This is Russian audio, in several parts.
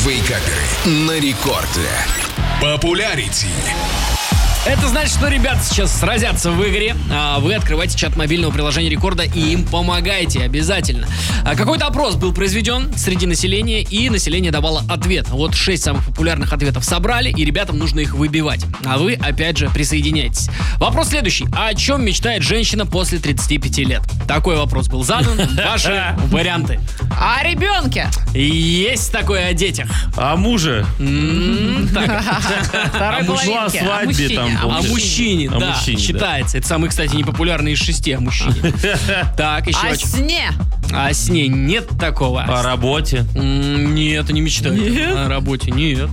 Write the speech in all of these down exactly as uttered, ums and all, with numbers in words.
Вейкаперы на рекорде. Популярити. Это значит, что ребята сейчас сразятся в игре, а вы открываете чат мобильного приложения Рекорда и им помогаете обязательно. А какой-то опрос был произведен среди населения, и население давало ответ. Вот шесть самых популярных ответов собрали, и ребятам нужно их выбивать. А вы, опять же, присоединяйтесь. Вопрос следующий. О чем мечтает женщина после тридцати пяти лет? Такой вопрос был задан. Ваши варианты. А о ребенке? Есть такое о детях. А муже? М, так. Второй Ну, о половинке. свадьбе мужчине. там. О мужчине, О да, мужчине, да. считается. Это самый, кстати, непопулярный из шести о мужчине. Так, еще О о чем? сне. О сне нет такого. О работе? М, Нет, не мечтаю. Нет? О работе нет.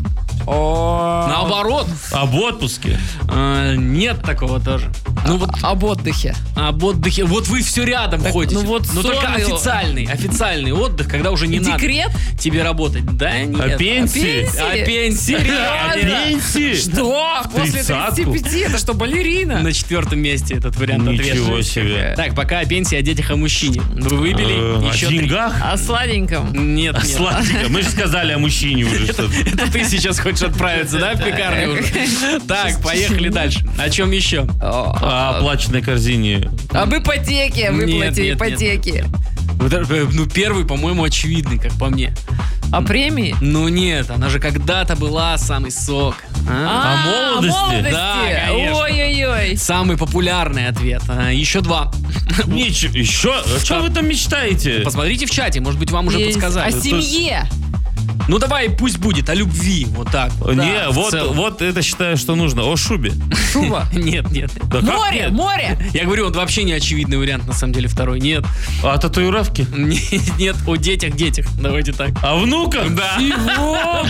О, Наоборот, Об отпуске? э, нет такого тоже. Ну вот об отдыхе. об отдыхе. Вот вы все рядом ходите. ну вот Но только сон- официальный. Официальный отдых, когда уже не Декрет? надо тебе работать. Да нет. О пенсии? О пенсии. О пенсии? Что? После Тридцатку? тридцати пяти? Это что, балерина? На четвертом месте этот вариант Ничего ответа. себе. Так, пока о пенсии, о детях, о мужчине. Вы выбили Э, еще О три. деньгах? О сладеньком. Нет, нет. Сладенько. Мы же сказали о мужчине уже что-то. Это ты сейчас хочешь отправиться, да, в пекарню уже? Так, поехали дальше. О чем еще? О оплаченной корзине. Об ипотеке, Нет, выплате нет, ипотеки. Вот это, э, Ну, первый, по-моему, очевидный, как по мне. О премии? Ну нет, она же когда-то была самый сок. А? А, молодости? о молодости. Да, конечно. Ой-ой-ой. Самый популярный ответ. А, Еще два. Ничего. Еще? О чем вы там мечтаете? Посмотрите в чате, может быть, вам уже Есть. подсказали. О семье. Ну давай, пусть будет о любви, вот так. вот. Не, Да, в вот, целом. вот это считаю, что нужно. О шубе. Шуба. Нет, нет. Да как Море, нет? море. Я говорю, он вообще не очевидный вариант, на самом деле, второй. Нет. А татуировки? Нет, нет, о детях, детях. Давайте так. А внуках? Да. Чего?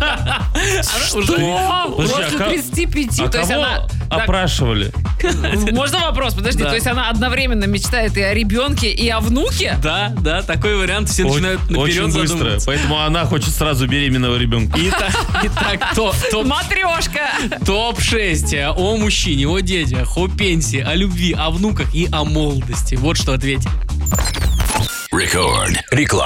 Что? Подожди, а После ка- тридцати пяти. А То есть кого она... так, опрашивали? можно вопрос? Подожди, Да. то есть она одновременно мечтает и о ребенке, и о внуке? Да, да, такой вариант. Все начинают Очень наперед быстро. задумываться. Поэтому она хочет сразу беременного ребенка. Итак, итак, топ, топ, Матрешка. топ шесть о мужчине, о детях, о пенсии, о любви, о внуках и о молодости. Вот что ответили. Рекорд. Реклама.